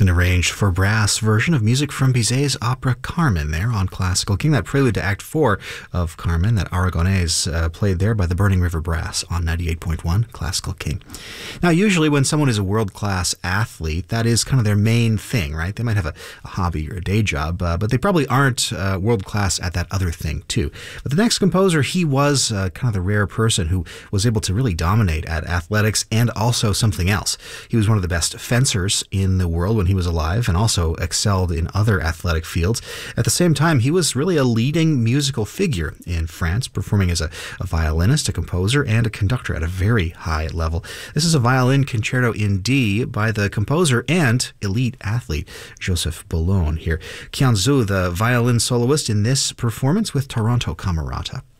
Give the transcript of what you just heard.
An arranged for brass version of music from Bizet's opera Carmen there on Classical King. That prelude to Act 4 of Carmen, that Aragonese, played there by the Burning River Brass on 98.1 Classical King. Now, usually when someone is a world-class athlete, that is kind of their main thing, right? They might have a hobby or a day job, but they probably aren't world-class at that other thing, too. But the next composer, he was kind of the rare person who was able to really dominate at athletics and also something else. He was one of the best fencers in the world when he was alive, and also excelled in other athletic fields. At the same time, he was really a leading musical figure in France, performing as a violinist, a composer, and a conductor at a very high level. This is a violin concerto in D by the composer and elite athlete Joseph Boulogne here. Qian Zhu, the violin soloist in this performance with Toronto Camerata.